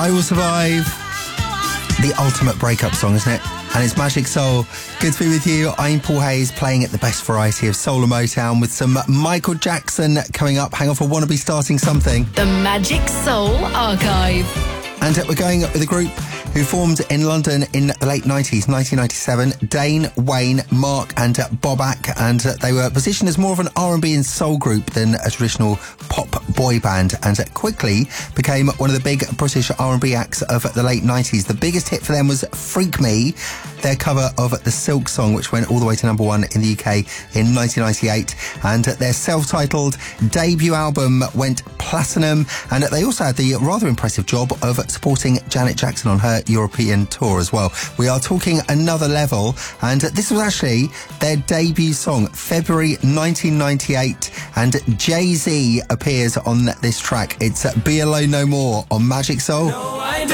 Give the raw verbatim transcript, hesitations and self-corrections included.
I Will Survive. The ultimate breakup song, isn't it? And it's Magic Soul. Good to be with you. I'm Paul Hayes, playing at the best variety of soul and Motown with some Michael Jackson coming up. Hang on, for Wanna Be Starting Something. The Magic Soul Archive. And we're going up with a group who formed in London in the late nineties, nineteen ninety-seven. Dane, Wayne, Mark and Bobak. And they were positioned as more of an R and B and soul group than a traditional pop boy band, and quickly became one of the big British R and B acts of the late nineties. The biggest hit for them was Freak Me, their cover of the Silk song, which went all the way to number one in the U K in nineteen ninety-eight. And their self-titled debut album went platinum. And they also had the rather impressive job of supporting Janet Jackson on her European tour as well. We are talking Another Level, and this was actually their debut song, February nineteen ninety-eight, and Jay-Z appears on this track. It's Be Alone No More on Magic Soul. No,